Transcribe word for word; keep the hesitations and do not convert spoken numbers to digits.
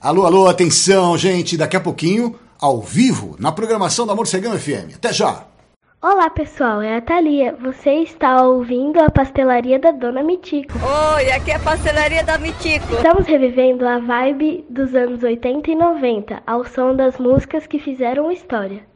Alô, alô, atenção, gente. Daqui a pouquinho, ao vivo, na programação da Morcegão F M. Até já! Olá, pessoal. É a Thalia. Você está ouvindo a Pastelaria da Dona Mitico. Oi, aqui é a Pastelaria da Mitico. Estamos revivendo a vibe dos anos oitenta e noventa, ao som das músicas que fizeram história.